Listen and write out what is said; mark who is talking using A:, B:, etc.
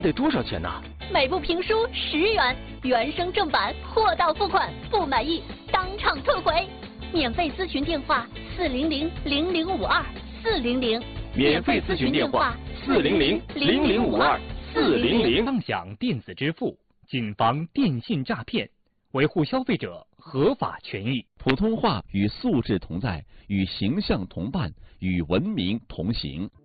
A: 得多少钱呢？
B: 每部评书10元，原声正版货到付款，不满意当场退回。免费咨询电话400-0052-400。
A: 免费咨询电话400-0052-400。
C: 畅享电子支付，谨防电信诈骗，维护消费者合法权益。
D: 普通话与素质同在，与形象同伴，与文明同行。